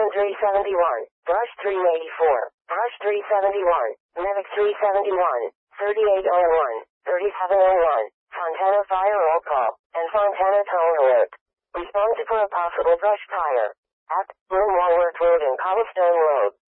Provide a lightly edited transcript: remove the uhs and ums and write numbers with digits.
371, Brush 384, Brush 371, Medic 371, 3801, 3701, Fontana Fire Roll Call, and Fontana Toll Alert. Respond for a possible brush fire at Room Walworth Road and Cobblestone Road.